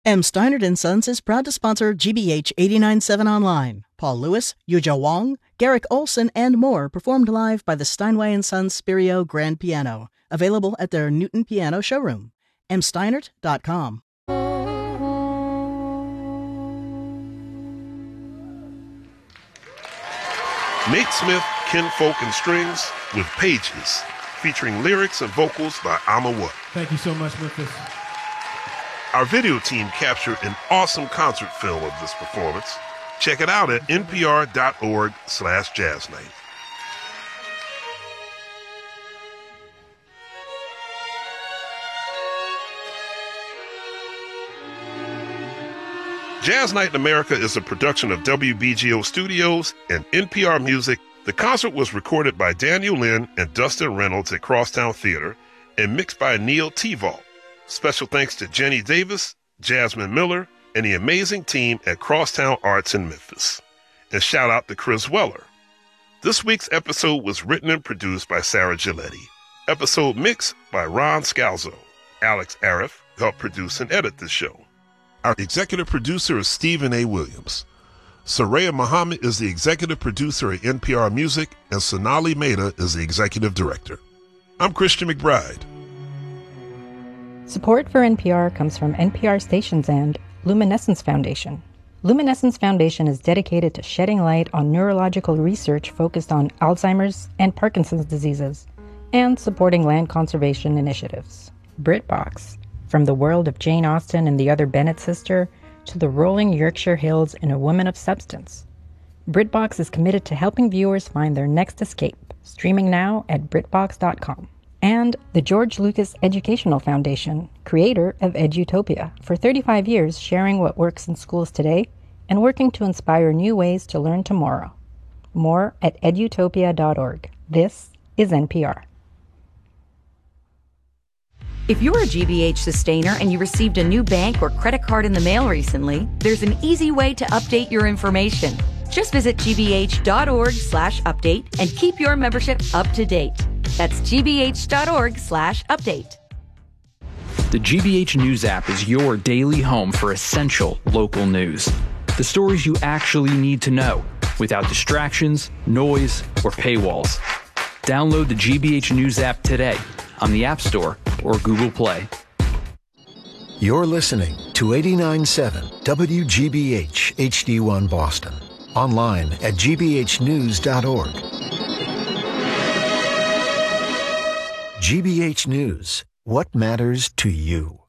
M. Steinert & Sons is proud to sponsor GBH 89.7 Online. Paul Lewis, Yuja Wong, Garrick Olson, and more performed live by the Steinway & Sons Spirio Grand Piano. Available at their Newton Piano showroom. msteinert.com. Nate Smith, Kinfolk and Strings with Pages, featuring lyrics and vocals by Amma What. Thank you so much, Memphis. Our video team captured an awesome concert film of this performance. Check it out at npr.org/jazznight. Jazz Night in America is a production of WBGO Studios and NPR Music. The concert was recorded by Daniel Lynn and Dustin Reynolds at Crosstown Theater and mixed by Neil Tevalt. Special thanks to Jenny Davis, Jasmine Miller, and the amazing team at Crosstown Arts in Memphis. And shout out to Chris Weller. This week's episode was written and produced by Sarah Giletti. Episode mixed by Ron Scalzo. Alex Arif helped produce and edit this show. Our executive producer is Stephen A. Williams. Soraya Muhammad is the executive producer at NPR Music, and Sonali Mehta is the executive director. I'm Christian McBride. Support for NPR comes from NPR stations and Luminescence Foundation. Luminescence Foundation is dedicated to shedding light on neurological research focused on Alzheimer's and Parkinson's diseases, and supporting land conservation initiatives. BritBox, from the world of Jane Austen and the other Bennet sister to the rolling Yorkshire Hills and A Woman of Substance. BritBox is committed to helping viewers find their next escape, streaming now at BritBox.com. And the George Lucas Educational Foundation, creator of Edutopia, for 35 years sharing what works in schools today and working to inspire new ways to learn tomorrow. More at edutopia.org. This is NPR. If you're a GBH sustainer and you received a new bank or credit card in the mail recently, there's an easy way to update your information. Just visit gbh.org/update and keep your membership up to date. That's gbh.org/update. The GBH News app is your daily home for essential local news. The stories you actually need to know without distractions, noise, or paywalls. Download the GBH News app today on the App Store or Google Play. You're listening to 89.7 WGBH HD1 Boston. Online at gbhnews.org. GBH News. What matters to you?